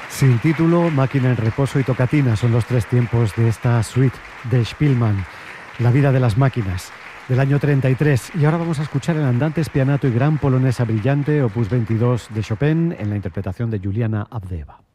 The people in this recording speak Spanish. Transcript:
Sin título, Máquina en reposo y Tocatina son los tres tiempos de esta suite de Spielmann, La vida de las máquinas, del año 33. Y ahora vamos a escuchar el andante spianato y gran polonesa brillante, opus 22 de Chopin, en la interpretación de Juliana Avdeeva.